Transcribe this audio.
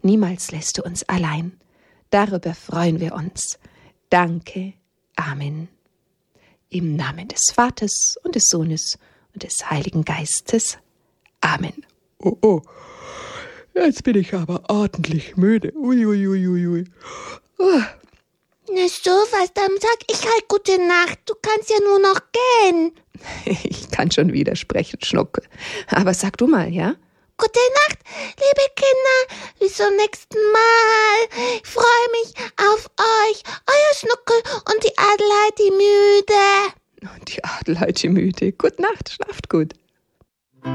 niemals lässt du uns allein. Darüber freuen wir uns. Danke. Amen. Im Namen des Vaters und des Sohnes und des Heiligen Geistes. Amen. Oh, jetzt bin ich aber ordentlich müde. Ui. Na so, was, dann sag ich halt gute Nacht. Du kannst ja nur noch gehen. Ich kann schon widersprechen, Schnuckel. Aber sag du mal, ja? Gute Nacht, liebe Kinder. Bis zum nächsten Mal. Ich freue mich auf euch. Euer Schnuckel und die Adelheid, die Müde. Und die Adelheid, die Müde. Gute Nacht, schlaft gut.